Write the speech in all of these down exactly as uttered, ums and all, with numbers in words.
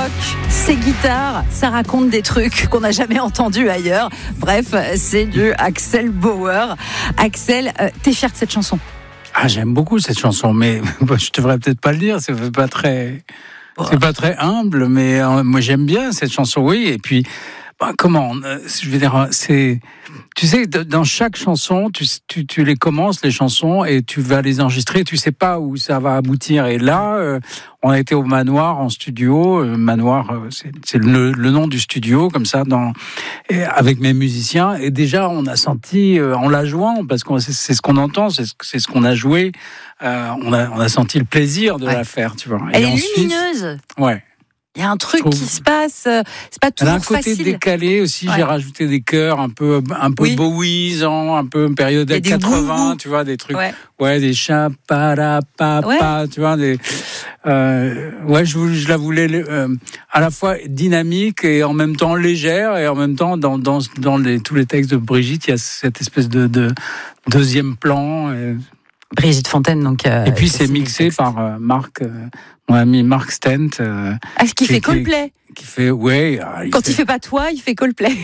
rock, ses guitares, ça raconte des trucs qu'on n'a jamais entendus ailleurs. Bref, c'est du Axel Bauer. Axel, euh, t'es fier de cette chanson? Ah, j'aime beaucoup cette chanson, mais je devrais peut-être pas le dire, c'est pas très, c'est pas très humble, mais euh, moi j'aime bien cette chanson, oui. Et puis, bah, comment, euh, je veux dire, c'est, tu sais, dans chaque chanson, tu, tu, tu les commences les chansons et tu vas les enregistrer, tu sais pas où ça va aboutir. Et là, euh, on a été au Manoir en studio. Euh, Manoir, euh, c'est, c'est le, le nom du studio, comme ça, dans, et avec mes musiciens. Et déjà, on a senti, euh, en la jouant, parce que c'est, c'est ce qu'on entend, c'est ce, c'est ce qu'on a joué. Euh, on a, on a senti le plaisir de ouais. la faire, tu vois. Elle et est ensuite, lumineuse. Ouais. Il y a un truc trouve... qui se passe, c'est pas toujours facile. Elle a un côté facile. décalé aussi, ouais. J'ai rajouté des chœurs un peu, un peu oui. Bowiesant, un peu période quatre-vingts, tu vois, des trucs, ouais, ouais des chats, para, papa, ouais. tu vois, des, euh, ouais, je, je la voulais euh, à la fois dynamique et en même temps légère, et en même temps, dans, dans, dans les, tous les textes de Brigitte, il y a cette espèce de, de deuxième plan. Et... Brigitte Fontaine, donc. Euh, et puis c'est mixé par euh, Marc, euh, mon ami Marc Stent. Euh, ah, ce qui fait Coldplay. Qui fait, ouais. Il Quand fait... il fait pas toi, il fait Coldplay.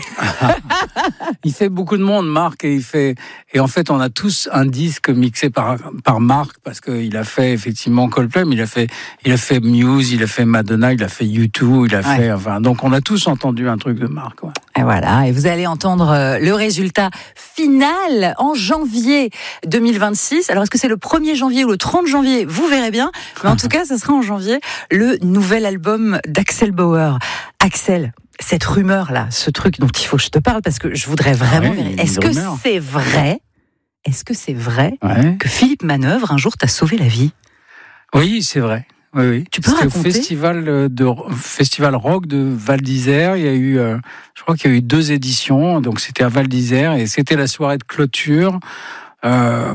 Il fait beaucoup de monde, Marc, et il fait, et en fait, on a tous un disque mixé par, par Marc, parce qu'il a fait effectivement Coldplay, mais il a fait, il a fait Muse, il a fait Madonna, il a fait U deux, il a ouais. fait, enfin, donc on a tous entendu un truc de Marc, ouais. Et voilà. Et vous allez entendre le résultat final en janvier deux mille vingt-six. Alors, est-ce que c'est le premier janvier ou le trente janvier? Vous verrez bien. Mais en tout cas, ça sera en janvier, le nouvel album d'Axel Bauer. Axel, cette rumeur-là, ce truc dont il faut que je te parle, parce que je voudrais vraiment... Ah ouais, est-ce que c'est vrai, est-ce que c'est vrai ouais. que Philippe Manœuvre, un jour, t'a sauvé la vie? Oui, c'est vrai. Oui, oui. Tu peux C'était raconter? au festival de festival rock de Val d'Isère. Il y a eu, euh, je crois qu'il y a eu deux éditions. Donc c'était à Val d'Isère et c'était la soirée de clôture. Euh,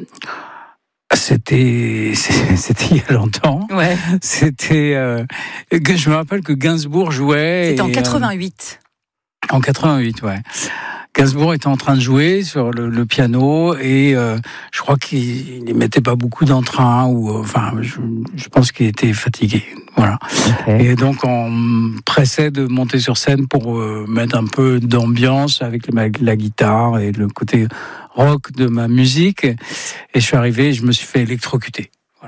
C'était, c'était il y a longtemps. Ouais. C'était, euh, je me rappelle que Gainsbourg jouait. C'était en quatre-vingt-huit. Euh, en quatre-vingt-huit, ouais. Gainsbourg était en train de jouer sur le, le piano et euh, je crois qu'il ne mettait pas beaucoup d'entrain ou euh, enfin je, je pense qu'il était fatigué, voilà. Okay. Et donc on me pressait de monter sur scène pour euh, mettre un peu d'ambiance avec la, la guitare et le côté rock de ma musique. Et je suis arrivé et je me suis fait électrocuter.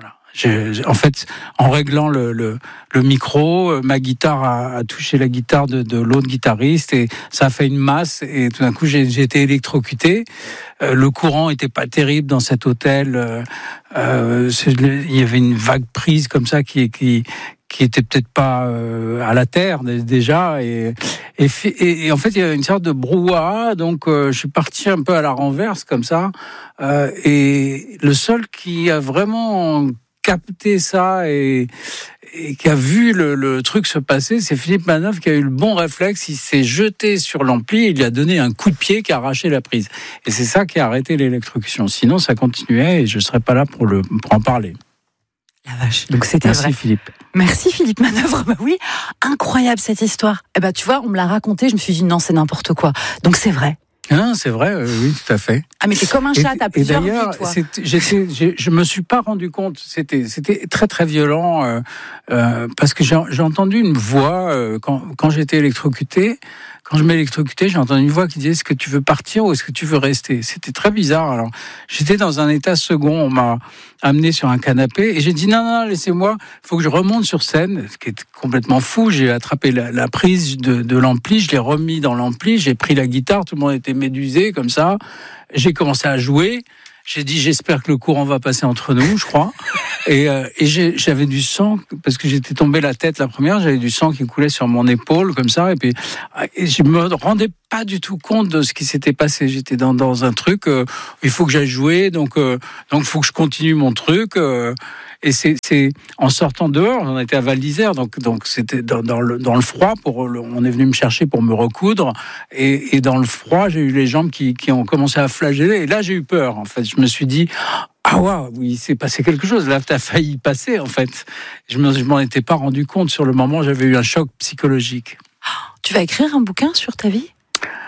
Je, en fait, en réglant le, le, le micro, ma guitare a, a touché la guitare de, de l'autre guitariste et ça a fait une masse et tout d'un coup j'ai, j'ai été électrocuté. Euh, le courant était pas terrible dans cet hôtel. Euh, euh, il y avait une vague prise comme ça qui qui qui était peut-être pas euh, à la terre déjà et, et et en fait il y avait une sorte de brouhaha, donc euh, je suis parti un peu à la renverse comme ça euh, et le seul qui a vraiment capté ça et, et qui a vu le, le truc se passer, c'est Philippe Manœuvre qui a eu le bon réflexe. Il s'est jeté sur l'ampli et il lui a donné un coup de pied qui a arraché la prise. Et c'est ça qui a arrêté l'électrocution. Sinon, ça continuait et je ne serais pas là pour, le, pour en parler. La vache. Donc c'était Merci vrai. Philippe. Merci Philippe Manœuvre. Bah oui, incroyable cette histoire. Et bah tu vois, on me l'a raconté, je me suis dit non, c'est n'importe quoi. Donc c'est vrai. Ah, c'est vrai, euh, oui, tout à fait. Ah, mais t'es comme un chat, t'as plusieurs vies, toi. C'est, j'étais, j'ai, je me suis pas rendu compte. C'était, c'était très très violent euh, euh, parce que j'ai, j'ai entendu une voix euh, quand, quand j'étais électrocuté. Quand je m'électrocutais, j'ai entendu une voix qui disait: est-ce que tu veux partir ou est-ce que tu veux rester? C'était très bizarre. Alors, j'étais dans un état second. On m'a amené sur un canapé et j'ai dit: non, non, laissez-moi. Il faut que je remonte sur scène. Ce qui est complètement fou. J'ai attrapé la, la prise de, de l'ampli, je l'ai remis dans l'ampli, j'ai pris la guitare. Tout le monde était médusé comme ça. J'ai commencé à jouer. J'ai dit: j'espère que le courant va passer entre nous, je crois. Et, euh, et j'ai, j'avais du sang, parce que j'étais tombé la tête la première, j'avais du sang qui coulait sur mon épaule, comme ça. Et puis, et je me rendais pas du tout compte de ce qui s'était passé. J'étais dans, dans un truc, euh, il faut que j'aille jouer, donc euh, donc faut que je continue mon truc. Euh, et c'est, c'est en sortant dehors, on était à Val d'Isère, donc donc c'était dans, dans le dans le froid. Pour le, on est venu me chercher pour me recoudre, et, et dans le froid, j'ai eu les jambes qui qui ont commencé à flageller. Et là, j'ai eu peur. En fait, je me suis dit: ah waouh, oui, il s'est passé quelque chose. Là, t'as failli passer, en fait. Je ne m'en étais pas rendu compte sur le moment. J'avais eu un choc psychologique. Tu vas écrire un bouquin sur ta vie ?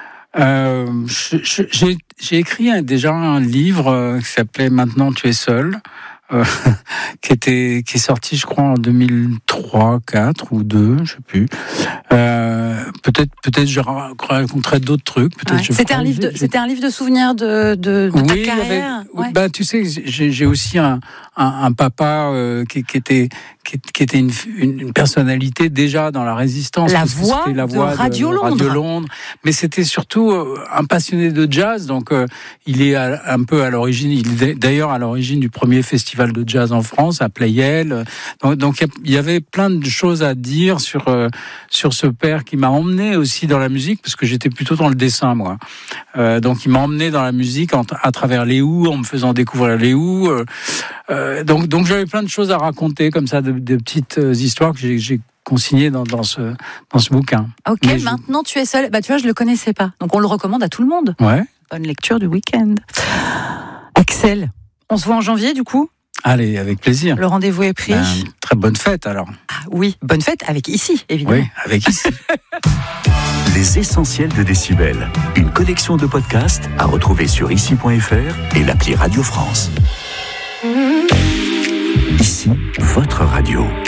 euh, je, je, j'ai, j'ai écrit un, déjà un livre euh, qui s'appelait « Maintenant tu es seul ». euh, qui était qui est sorti, je crois, en deux mille trois, quatre ou deux, je sais plus. Euh, peut-être, peut-être, je raconterai d'autres trucs. Peut-être. Ouais. Je c'était un livre de, c'était un livre de souvenirs de, de, de oui, ta carrière. Avec, ouais. Bah, tu sais, j'ai, j'ai aussi un, un, un papa euh, qui, qui était qui, qui était une, une, une personnalité déjà dans la résistance. La voix, la voix de Radio de, Londres. Radio Londres. Mais c'était surtout euh, un passionné de jazz. Donc, euh, il est à, un peu à l'origine. Il est d'ailleurs à l'origine du premier festival de jazz en France, à Pleyel. Donc, donc il y avait plein de choses à dire sur euh, sur ce père qui m'a emmené aussi dans la musique, parce que j'étais plutôt dans le dessin, moi. Euh, donc, il m'a emmené dans la musique en, à travers les Who, en me faisant découvrir les Who. Euh, euh, donc, donc, j'avais plein de choses à raconter comme ça, de, de petites histoires que j'ai, j'ai consignées dans, dans ce dans ce bouquin. Ok, Mais maintenant je... tu es seul. Bah, tu vois, je le connaissais pas, donc on le recommande à tout le monde. Ouais. Bonne lecture du week-end. Axel, on se voit en janvier, du coup. Allez, avec plaisir. Le rendez-vous est pris. Ben, très bonne fête, alors. Ah oui, bonne fête avec Ici, évidemment. Oui, avec Ici. Les essentiels de Décibel. Une collection de podcasts à retrouver sur ici point f r et l'appli Radio France. Ici, votre radio.